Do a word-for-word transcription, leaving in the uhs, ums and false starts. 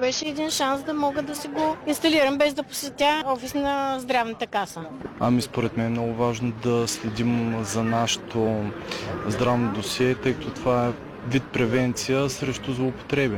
беше един шанс да мога да си го инсталирам без да посетя офис на здравната каса. Ами според мен е много важно да следим за нашето здравно досие, тъй като това е вид превенция срещу злоупотреби.